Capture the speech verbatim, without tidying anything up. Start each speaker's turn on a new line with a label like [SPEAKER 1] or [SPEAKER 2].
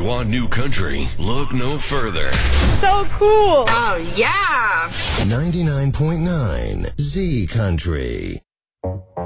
[SPEAKER 1] you want new country, look no further.
[SPEAKER 2] So cool.
[SPEAKER 3] Oh, yeah.
[SPEAKER 4] ninety-nine point nine Z Country.